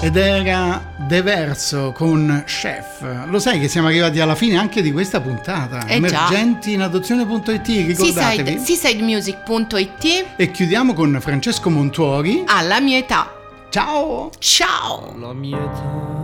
Ed era De Verso con Chef. Lo sai che siamo arrivati alla fine anche di questa puntata. Emergenti in adozione.it, ricordatevi. Seasidemusic.it. E chiudiamo con Francesco Montuori. Alla mia età. Ciao. Ciao. La mia età